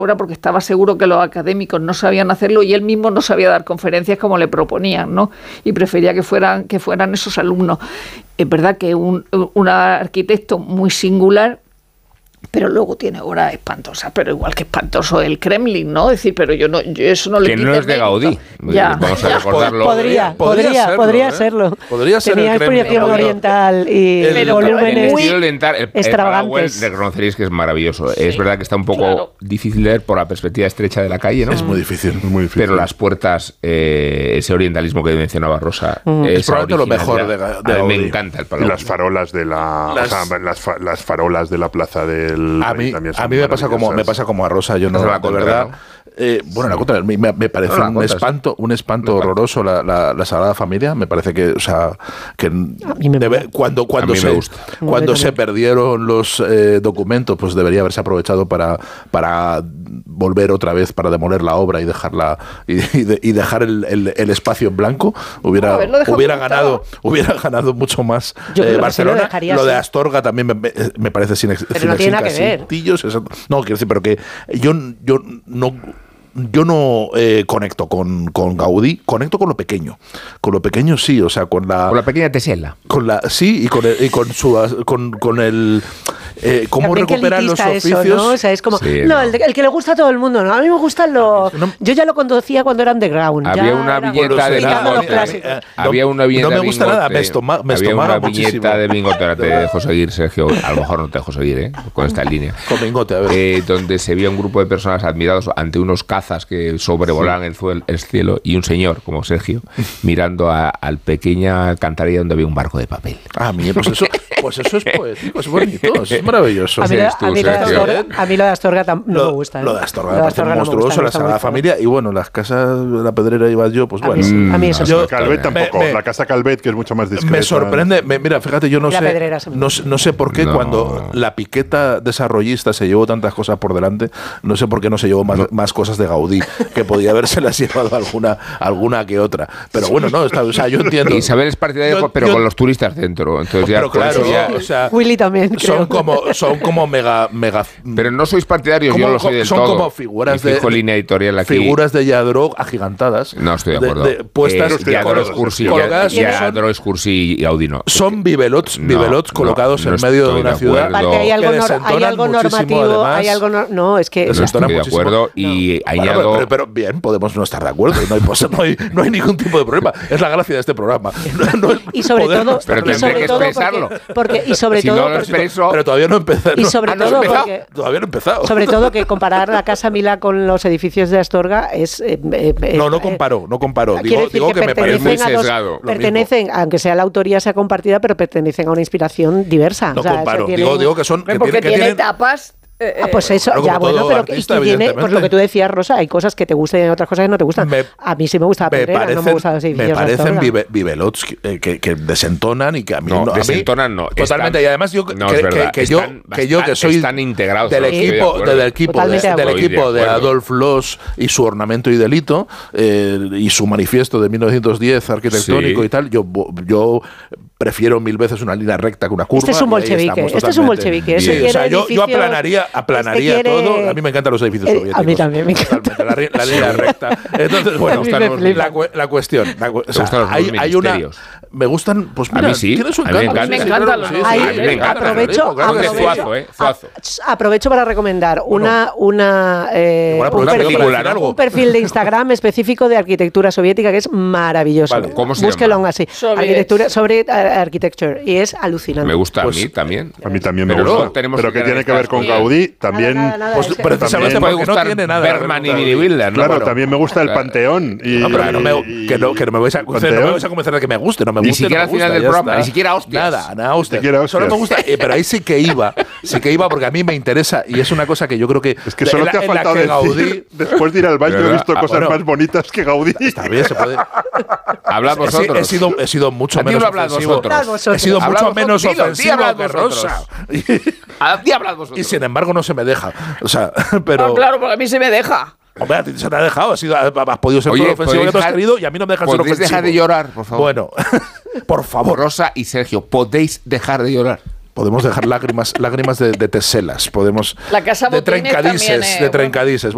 porque estaba seguro que los académicos no sabían hacerlo y él mismo no sabía dar conferencias como le proponían, ¿no? Y prefería que fueran esos alumnos. Es verdad que un arquitecto muy singular, pero luego tiene obras espantosas, pero igual que espantoso el Kremlin, ¿no? Es decir, pero yo eso no le quito. Que no es de Gaudí. Ya. Vamos a recordarlo. Podría serlo. Podría ser. Tenía expropiación oriental y volúmenes muy extravagantes. Reconoceréis que es maravilloso. Sí, es verdad que está un poco difícil de ver por la perspectiva estrecha de la calle, ¿no? Es muy difícil, muy difícil. Pero las puertas, ese orientalismo que mencionaba Rosa, es probablemente lo mejor de Gaudí. Me encanta el Palau. Y las farolas de las farolas de la plaza del a mí me pasa como a Rosa. Yo no, de verdad. Bueno, la contra, me parece un espanto horroroso la Sagrada Familia. Me parece que, o sea, que cuando se perdieron los documentos, pues debería haberse aprovechado para volver otra vez, para demoler la obra y dejarla y dejar el espacio en blanco. Hubiera ganado mucho más Barcelona. Lo de Astorga también me parece sin cintillos. No, quiero decir, pero que yo no conecto con Gaudí, conecto con lo pequeño. Con lo pequeño sí, o sea, con la pequeña tesela. Sí, con el cómo recuperan los oficios. Eso, ¿no? O sea, es como, sí, no, el que le gusta a todo el mundo, ¿no? A mí me gustan los... yo ya lo conocía cuando era underground. Había una viñeta de no me gusta nada, me estomaba muchísimo. Había una viñeta de Bingote, ahora te dejo seguir, Sergio, a lo mejor no te dejo seguir, con esta línea. Con Bingote, a ver. Donde se veía un grupo de personas admirados ante unos cazas que sobrevolaban el cielo y un señor, como Sergio, mirando al pequeña alcantarilla donde había un barco de papel. Pues eso es poético, es bonito, es maravilloso. A mí lo de Astorga no me gusta. Lo de Astorga me parece monstruoso, la Sagrada Familia, y bueno, las casas de la Pedrera iba yo, pues bueno. A mí eso Calvet tampoco, la casa Calvet, que es mucho más discreta. Me sorprende, mira, fíjate, yo no sé por qué cuando la piqueta desarrollista se llevó tantas cosas por delante, no sé por qué no se llevó más cosas de Gaudí, que podía habérselas llevado alguna que otra. Pero bueno, no, o sea, yo entiendo. Isabel es partidario, pero con los turistas dentro. Entonces ya, claro, o sea, Willy también. Son como mega. Pero no sois partidarios, yo lo soy del son todo. Son como figuras línea editorial aquí. Figuras de Yadro agigantadas. No estoy de acuerdo. Puestas Yadro, Escursi y Gaudí no. Son bibelots colocados en medio de una ciudad. Hay algo normativo, no, es que no estoy de acuerdo y añado. Pero bien, podemos no estar de acuerdo, no hay ningún tipo de problema. Es la gracia de este programa. Y sobre todo, pero tendré que expresarlo. Pero todavía no he empezado. Y sobre todo porque todavía no he empezado. Sobre todo que comparar la Casa Milá con los edificios de Astorga es no comparo. Digo que me parece muy sesgado. Pertenecen, aunque sea la autoría sea compartida, pero pertenecen a una inspiración diversa. No comparo. Digo que son porque tiene etapas. Pues eso, ya bueno, pero pues lo que tú decías, Rosa, hay cosas que te gustan y otras cosas que no te gustan. A mí sí me gusta la Pedrera, no me gustan los edificios. Me parecen bibelots que desentonan y que a mí no. Desentonan no. Totalmente, y además yo que soy están integrados del equipo de Adolf Loos y su Ornamento y Delito y su manifiesto de 1910 arquitectónico y tal, yo prefiero mil veces una línea recta que una curva. Este es un bolchevique. O sea, yo aplanaría todo. A mí me encantan los edificios soviéticos. A mí también me encanta. La línea recta. Entonces, bueno, la cuestión. Hay una... Me gustan, pues mira, a mí sí. Tiene su encanto. A mí me encantan los Aprovecho para recomendar un perfil de Instagram específico de arquitectura soviética que es maravilloso. Vale, ¿cómo se Búsquelo llama? así. Arquitectura sobre architecture y es alucinante. Me gusta a mí también. A mí también me gusta. Pero que tiene que ver con Gaudí también. Precisamente porque no tiene nada. Bergman y Mini Wilder. Claro, también me gusta el Panteón. Que no me vais a convencer de que me guste. No me gusta. Ni siquiera al final del programa, ni siquiera hostias. Nada, hostias. Solo me gusta, pero ahí sí que iba porque a mí me interesa y es una cosa que yo creo que... Es que solo te ha faltado decir, Gaudí, después de ir al baño he visto cosas más bonitas que Gaudí. Está bien, se puede... Hablad vosotros. He sido mucho menos ofensivo. He sido mucho menos ofensivo que Rosa. Hablad vosotros. Y sin embargo no se me deja. O sea, pero... Claro, porque a mí se me deja. Hombre, a ti se te ha dejado, has podido ser todo lo ofensivo que tú has querido y a mí no me dejan ser ofensivo. ¿Podéis dejar de llorar, por favor? Bueno, por favor. Rosa y Sergio, podéis dejar de llorar. Podemos dejar lágrimas de teselas, podemos... La casa de trencadices.